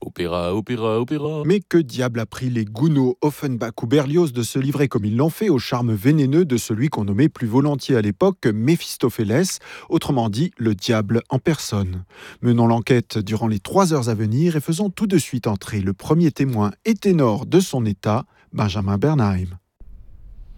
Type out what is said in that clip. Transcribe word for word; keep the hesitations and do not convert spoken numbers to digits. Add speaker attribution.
Speaker 1: Opéra, opéra, opéra.
Speaker 2: Mais que diable a pris les Gounod, Offenbach ou Berlioz de se livrer comme ils l'ont fait au charme vénéneux de celui qu'on nommait plus volontiers à l'époque Méphistophélès, autrement dit le diable en personne. Menons l'enquête durant les trois heures à venir et faisons tout de suite entrer le premier témoin et ténor de son état, Benjamin Bernheim.